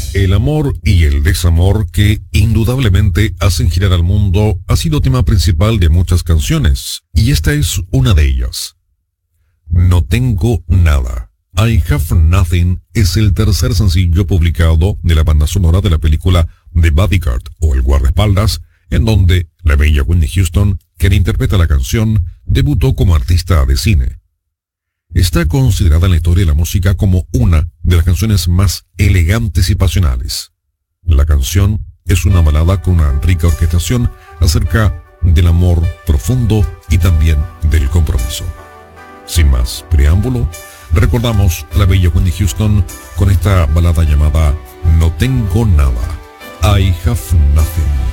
El amor y el desamor que indudablemente hacen girar al mundo ha sido tema principal de muchas canciones, y esta es una de ellas. No tengo nada. I Have Nothing es el tercer sencillo publicado de la banda sonora de la película The Bodyguard o El Guardaespaldas, en donde la bella Whitney Houston, quien interpreta la canción, debutó como artista de cine. Está considerada en la historia de la música como una de las canciones más elegantes y pasionales. La canción es una balada con una rica orquestación acerca del amor profundo y también del compromiso. Sin más preámbulo, recordamos a la bella Whitney Houston con esta balada llamada No Tengo Nada, I Have Nothing.